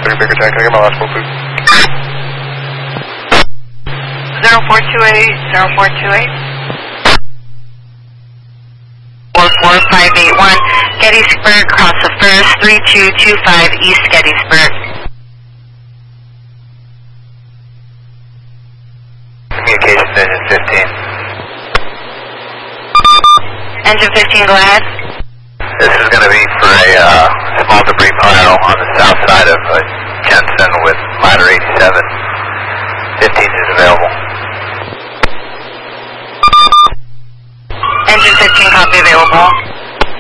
30 Baker Tank. Can I get my last quote, please? 0428, 0428. 44581, Gettysburg, cross the first, 3225 East Gettysburg. Communications engine 15. Engine 15, go ahead. This is going to be for a small debris pile on the south side of